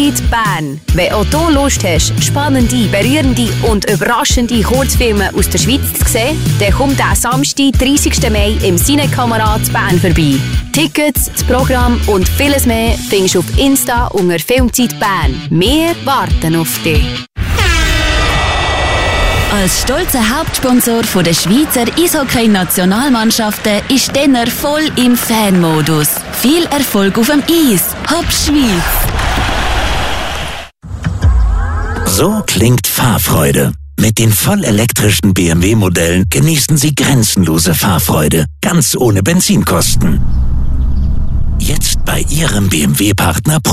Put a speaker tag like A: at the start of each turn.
A: Filmzeit Bern. Wenn auch du Lust hast, spannende, berührende und überraschende Kurzfilme aus der Schweiz zu sehen, dann komm diesen Samstag, 30. Mai im Cinekamerad Bern vorbei. Tickets, das Programm und vieles mehr findest du auf Insta unter Filmzeit Bern. Wir warten auf dich.
B: Als stolzer Hauptsponsor der Schweizer Eishockey-Nationalmannschaften ist Denner voll im Fanmodus. Viel Erfolg auf dem Eis. Hopp Schweiz!
C: So klingt Fahrfreude. Mit den vollelektrischen BMW-Modellen genießen Sie grenzenlose Fahrfreude, ganz ohne Benzinkosten. Jetzt bei Ihrem BMW-Partner